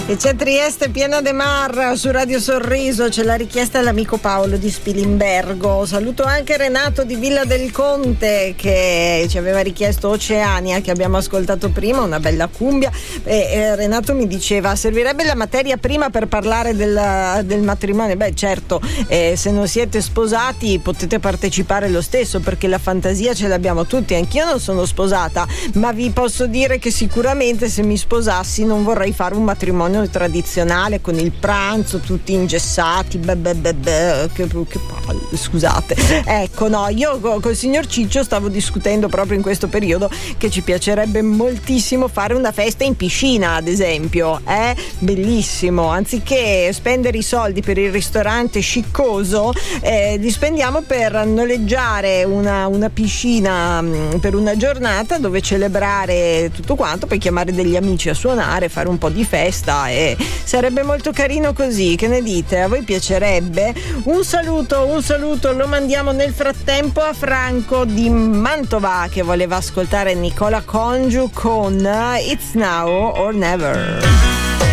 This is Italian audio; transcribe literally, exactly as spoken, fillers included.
E c'è Trieste piena de mar su Radio Sorriso, c'è la richiesta dell'amico Paolo di Spilimbergo. Saluto anche Renato di Villa del Conte che ci aveva richiesto Oceania, che abbiamo ascoltato prima, una bella cumbia. E, e Renato mi diceva: servirebbe la materia prima per parlare del, del matrimonio. Beh, certo, eh, se non siete sposati potete partecipare lo stesso, perché la fantasia ce l'abbiamo tutti. Anch'io non sono sposata, ma vi posso dire che sicuramente se mi sposassi non vorrei fare un matrimonio tradizionale con il pranzo tutti ingessati, beh, beh, beh, beh, che, che palle, scusate. Ecco, no, io col signor Ciccio stavo discutendo proprio in questo periodo che ci piacerebbe moltissimo fare una festa in piscina, ad esempio, è bellissimo. Anziché spendere i soldi per il ristorante sciccoso, eh, li spendiamo per noleggiare una, una piscina mh, per una giornata dove celebrare tutto quanto, poi chiamare degli amici a suonare, fare un po' di festa, e sarebbe molto carino così. Che ne dite? A voi piacerebbe? Un saluto, un saluto lo mandiamo nel frattempo a Franco di Mantova, che voleva ascoltare Nicola Congiu con It's Now or Never.